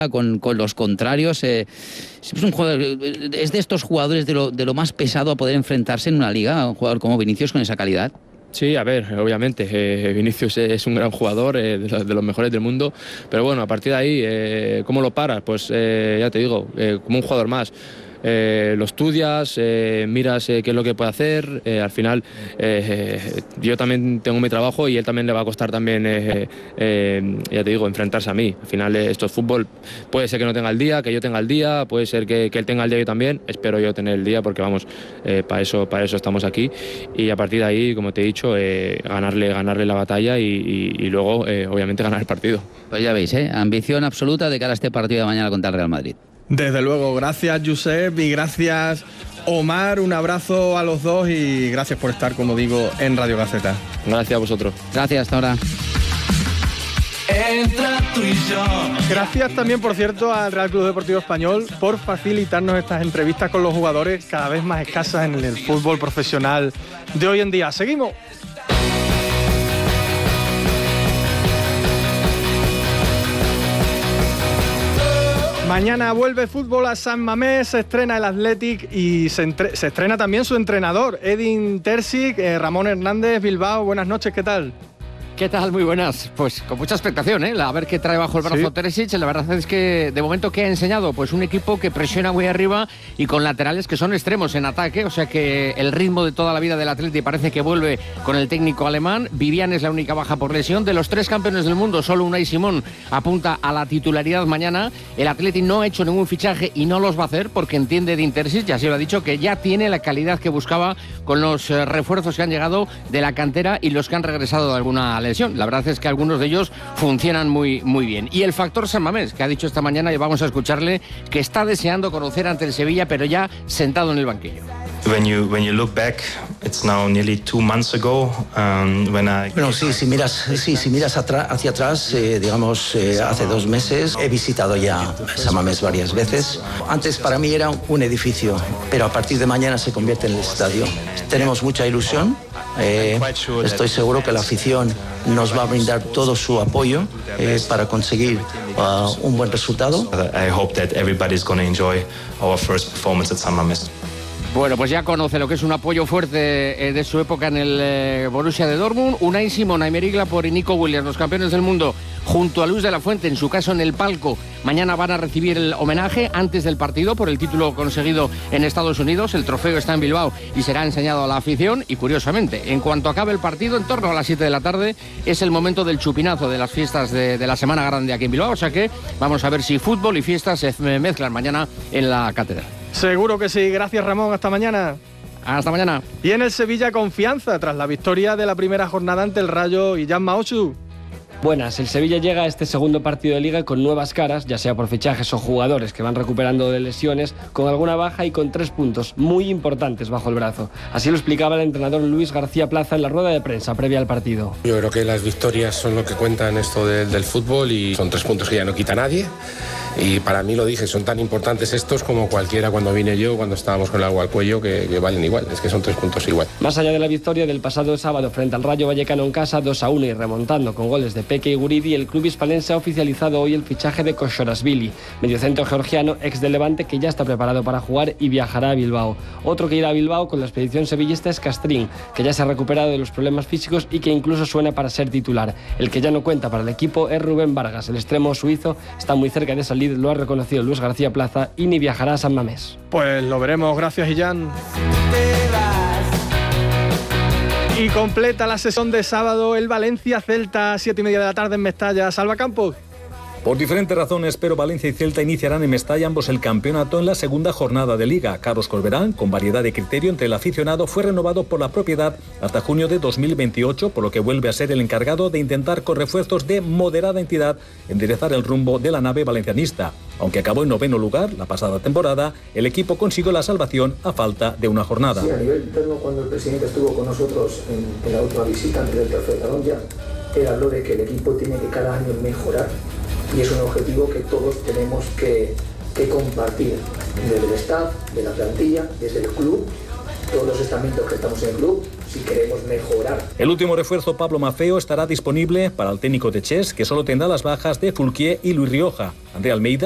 con los contrarios. Es un jugador, es de estos jugadores de lo más pesado a poder enfrentarse en una liga, un jugador como Vinicius con esa calidad. Sí, a ver, obviamente, Vinicius es un gran jugador, de los mejores del mundo, pero bueno, a partir de ahí, ¿cómo lo paras? Pues ya te digo, como un jugador más. Lo estudias, miras qué es lo que puede hacer, al final yo también tengo mi trabajo y él también le va a costar también, ya te digo, enfrentarse a mí. Al final esto es fútbol, puede ser que no tenga el día, que yo tenga el día, puede ser que él tenga el día yo también, espero yo tener el día porque vamos, para eso estamos aquí y a partir de ahí, como te he dicho, ganarle la batalla y luego obviamente ganar el partido. Pues ya veis, ambición absoluta de cara a este partido de mañana contra el Real Madrid. Desde luego, gracias Josep y gracias Omar, un abrazo a los dos y gracias por estar, como digo, en Radio Gaceta. Gracias a vosotros. Gracias, hasta ahora. Gracias también, por cierto, al Real Club Deportivo Español por facilitarnos estas entrevistas con los jugadores cada vez más escasas en el fútbol profesional de hoy en día. Seguimos. Mañana vuelve fútbol a San Mamés, se estrena el Athletic y se estrena también su entrenador, Edin Terzic. Ramón Hernández, Bilbao, buenas noches, ¿qué tal? ¿Qué tal? Muy buenas. Pues con mucha expectación, a ver qué trae bajo el brazo Terzic. La verdad es que de momento ¿qué ha enseñado? Pues un equipo que presiona muy arriba y con laterales que son extremos en ataque, o sea que el ritmo de toda la vida del Atleti parece que vuelve con el técnico alemán. Vivian es la única baja por lesión. De los 3 campeones del mundo, solo Unai Simón apunta a la titularidad mañana. El Atleti no ha hecho ningún fichaje y no los va a hacer porque entiende Edin Terzic, ya se lo ha dicho, que ya tiene la calidad que buscaba con los refuerzos que han llegado de la cantera y los que han regresado de alguna lesión. La verdad es que algunos de ellos funcionan muy, muy bien. Y el factor San Mamés, que ha dicho esta mañana, y vamos a escucharle, que está deseando conocer ante el Sevilla, pero ya sentado en el banquillo. When you look back, it's now nearly 2 months ago when I... Bueno, si miras hacia atrás, digamos, hace 2 meses, he visitado ya San Mamés varias veces. Antes para mí era un edificio, pero a partir de mañana se convierte en el estadio. Tenemos mucha ilusión. Estoy seguro que la afición nos va a brindar todo su apoyo para conseguir un buen resultado. I hope that everybody's going to enjoy our first performance at San Mamés. Bueno, pues ya conoce lo que es un apoyo fuerte de su época en el Borussia de Dortmund. Unai Simón, Aymeric Laporte y Nico Williams, los campeones del mundo, junto a Luis de la Fuente, en su caso en el palco. Mañana van a recibir el homenaje antes del partido por el título conseguido en Estados Unidos. El trofeo está en Bilbao y será enseñado a la afición. Y curiosamente, en cuanto acabe el partido, en torno a las 7 de la tarde, es el momento del chupinazo de las fiestas de la Semana Grande aquí en Bilbao. O sea que vamos a ver si fútbol y fiestas se mezclan mañana en la catedral. Seguro que sí. Gracias, Ramón. Hasta mañana. Hasta mañana. Y en el Sevilla, confianza tras la victoria de la primera jornada ante el Rayo y Jan Maosu. Buenas, el Sevilla llega a este segundo partido de Liga con nuevas caras, ya sea por fichajes o jugadores que van recuperando de lesiones, con alguna baja y con 3 puntos muy importantes bajo el brazo. Así lo explicaba el entrenador Luis García Plaza en la rueda de prensa previa al partido. Yo creo que las victorias son lo que cuenta en esto del fútbol y son 3 puntos que ya no quita nadie. Y para mí, lo dije, son tan importantes estos como cualquiera cuando vine yo, cuando estábamos con el agua al cuello, que valen igual, es que son 3 puntos igual. Más allá de la victoria del pasado sábado frente al Rayo Vallecano en casa 2-1 y remontando con goles de Peque y Guridi, el club hispalense ha oficializado hoy el fichaje de Koshorashvili, mediocentro georgiano ex de Levante, que ya está preparado para jugar y viajará a Bilbao. Otro que irá a Bilbao con la expedición sevillista es Castrín, que ya se ha recuperado de los problemas físicos y que incluso suena para ser titular. El que ya no cuenta para el equipo es Rubén Vargas, el extremo suizo, está muy cerca de salir, lo ha reconocido Luis García Plaza, y ni viajará a San Mamés. Pues lo veremos, gracias Illán. Y completa la sesión de sábado el Valencia-Celta, 7:30 de la tarde en Mestalla. Salva Campos. Por diferentes razones, pero Valencia y Celta iniciarán en Mestalla ambos el campeonato en la segunda jornada de Liga. Carlos Corberán, con variedad de criterio entre el aficionado, fue renovado por la propiedad hasta junio de 2028, por lo que vuelve a ser el encargado de intentar, con refuerzos de moderada entidad, enderezar el rumbo de la nave valencianista. Aunque acabó en 9º lugar la pasada temporada, el equipo consiguió la salvación a falta de una jornada. Sí, a nivel interno, cuando el presidente estuvo con nosotros en la última visita antes del tercer talón ya, él habló de que el equipo tiene que cada año mejorar. Y es un objetivo que todos tenemos que compartir, desde el staff, de la plantilla, desde el club, todos los estamentos que estamos en el club, si queremos mejorar. El último refuerzo, Pablo Maffeo, estará disponible para el técnico de Chess, que solo tendrá las bajas de Fulquier y Luis Rioja. André Almeida